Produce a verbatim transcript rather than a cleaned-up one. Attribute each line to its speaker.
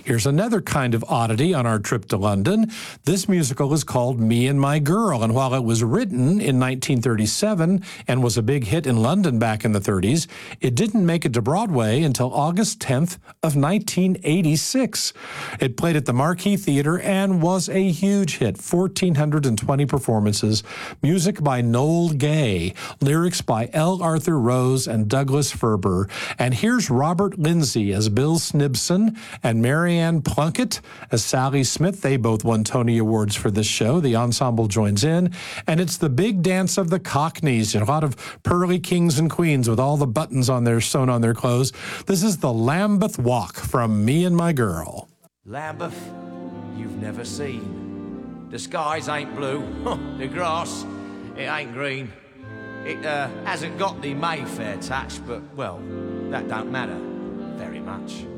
Speaker 1: Here's another kind of oddity on our trip to London. This musical is called Me and My Girl, and while it was written in nineteen thirty-seven and was a big hit in London back in the thirties, it didn't make it to Broadway until August tenth of nineteen eighty-six. It played at the Marquis Theatre and was a huge hit, one thousand four hundred twenty performances, music by Noel Gay, lyrics by L. Arthur Rose and Douglas Ferber. And here's Robert Lindsay as Bill Snibson and Marianne Plunkett as Sally Smith. They both won Tony Awards for this show. The ensemble joins in, and it's the big dance of the Cockneys, a lot of pearly kings and queens with all the buttons on their sewn on their clothes. This is the Lambeth Walk from Me and My Girl.
Speaker 2: Lambeth, you've never seen. The skies ain't blue, the grass, it ain't green. It uh, hasn't got the Mayfair touch, but, well, that don't matter very much.